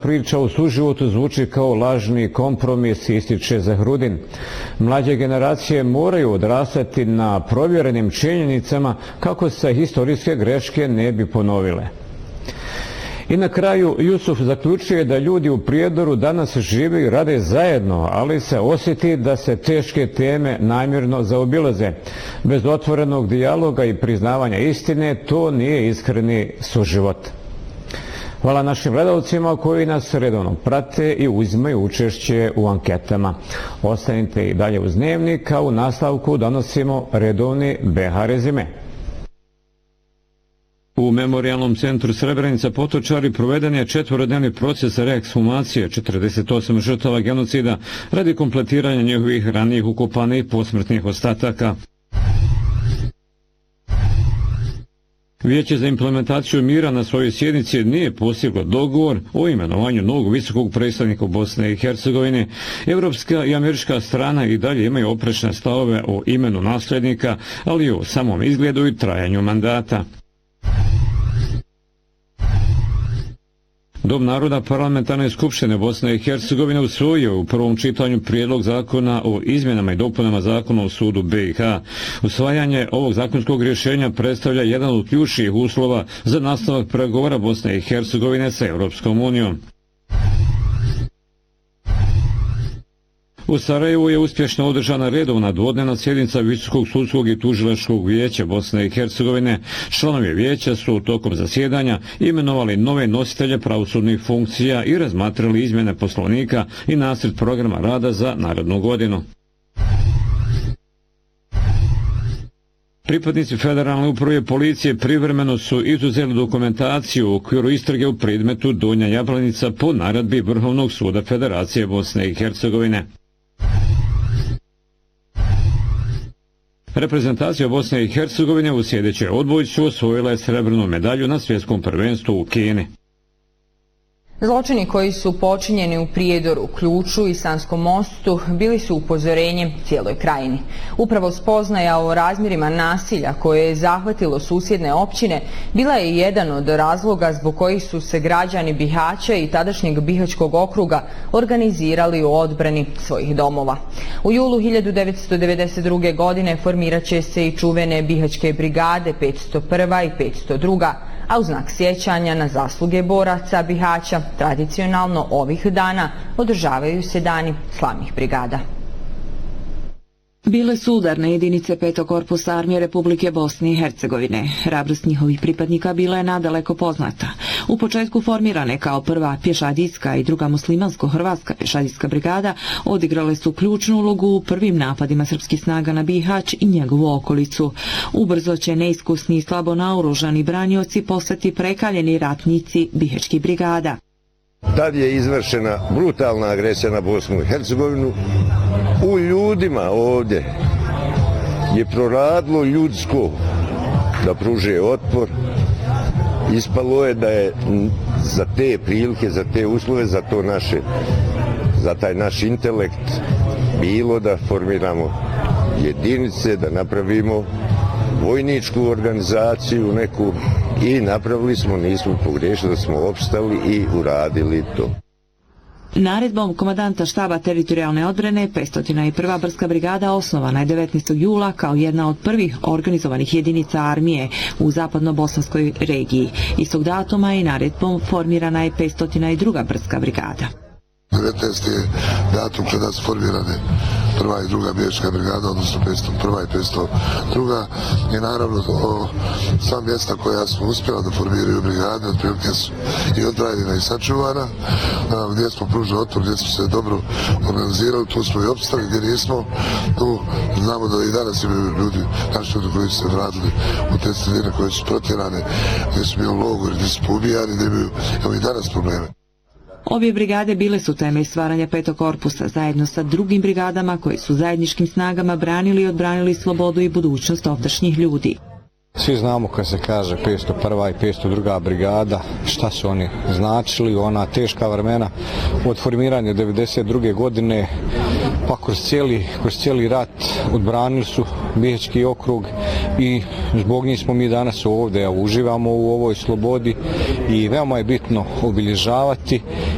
Priča o suživotu zvuči kao lažni kompromis, ističe Zahrudin. Mlađe generacije moraju odrastati na provjerenim činjenicama kako se historijske greške ne bi ponovile. I na kraju Jusuf zaključuje da ljudi u Prijedoru danas žive i rade zajedno, ali se osjeti da se teške teme namjerno zaobilaze. Bez otvorenog dijaloga i priznavanja istine to nije iskreni suživot. Hvala našim gledalcima koji nas redovno prate i uzimaju učešće u anketama. Ostanite i dalje uz Dnevnik, a u nastavku donosimo redovni BH rezime. U Memorijalnom centru Srebrenica Potočari proveden je 4-dnevni proces reekshumacije 48 žrtava genocida radi kompletiranja njihovih ranijih ukopanih posmrtnih ostataka. Vijeće za implementaciju mira na svojoj sjednici nije postiglo dogovor o imenovanju novog visokog predstavnika Bosne i Hercegovine. Evropska i američka strana i dalje imaju oprečne stavove o imenu nasljednika, ali i o samom izgledu i trajanju mandata. Dom naroda Parlamentarne skupštine Bosne i Hercegovine usvojio u prvom čitanju prijedlog zakona o izmjenama i dopunama zakona o sudu BiH. Usvajanje ovog zakonskog rješenja predstavlja jedan od ključnih uslova za nastavak pregovora Bosne i Hercegovine sa Europskom unijom. U Sarajevu je uspješno održana redovna dvodnevna sjednica Visokog sudskog i tužilačkog vijeća Bosne i Hercegovine. Članovi vijeća su tokom zasjedanja imenovali nove nositelje pravosudnih funkcija i razmatrali izmjene poslovnika i nacrt programa rada za narednu godinu. Pripadnici Federalne uprave policije privremeno su izuzeli dokumentaciju u okviru istrage u predmetu Donja Jablanica po naredbi Vrhovnog suda Federacije Bosne i Hercegovine. Reprezentacija Bosne i Hercegovine u sljedećoj odbojci osvojila je srebrnu medalju na svjetskom prvenstvu u Kini. Zločini koji su počinjeni u Prijedoru, Ključu i Sanskom mostu bili su upozorenje cijeloj krajini. Upravo spoznaja o razmjerima nasilja koje je zahvatilo susjedne općine bila je jedan od razloga zbog kojih su se građani Bihaća i tadašnjeg Bihaćkog okruga organizirali u odbrani svojih domova. U julu 1992. godine formirat će se i čuvene Bihaćke brigade 501. i 502. a u znak sjećanja na zasluge boraca Bihaća tradicionalno ovih dana održavaju se dani slavnih brigada. Bile su udarne jedinice 5. korpusa armije Republike Bosne i Hercegovine. Hrabrost njihovih pripadnika bila je nadaleko poznata. U početku formirane kao prva pješadijska i druga muslimansko-hrvatska pješadijska brigada odigrale su ključnu ulogu u prvim napadima srpskih snaga na Bihać i njegovu okolicu. Ubrzo će neiskusni i slabo naoružani branioci postati prekaljeni ratnici bihaćkih brigada. Tad je izvršena brutalna agresija na Bosnu i Hercegovinu. U ljudima ovdje je proradilo ljudsko da pruže otpor. Ispalo je da je za te prilike, za te uslove, za taj naš intelekt bilo da formiramo jedinice, da napravimo vojničku organizaciju neku i napravili smo, nismo pogriješili, da smo opstali i uradili to. Naredbom komandanta štaba teritorijalne odbrane 501. Brska brigada osnovana je 19. jula kao jedna od prvih organizovanih jedinica armije u zapadno-bosanskoj regiji. Istog datuma i naredbom formirana je 502. Brska brigada. 19. je datum kada su formirane prva i druga bihaćka brigada, odnosno 501. i 502. I naravno sva mjesta koja smo uspjela da formiraju brigade, otprilike su i odbranjena i sačuvana, gdje smo pružili otpor, gdje smo se dobro organizirali, tu smo i opstali, gdje nismo, tu znamo da i danas imaju ljudi, naši ljudi koji su se vratili u te sredine koje su protjerane, gdje su bili logori, gdje su poubijani, gdje imaju i danas probleme. Obje brigade bile su temelj stvaranja 5. korpusa zajedno sa drugim brigadama koji su zajedničkim snagama branili i odbranili slobodu i budućnost ovdašnjih ljudi. Svi znamo kad se kaže 501. i 502. brigada, šta su oni značili, ona teška vremena od formiranja 1992. godine, pa kroz cijeli rat odbranili su Bihaćki okrug i zbog njih smo mi danas ovdje, uživamo u ovoj slobodi i veoma je bitno obilježavati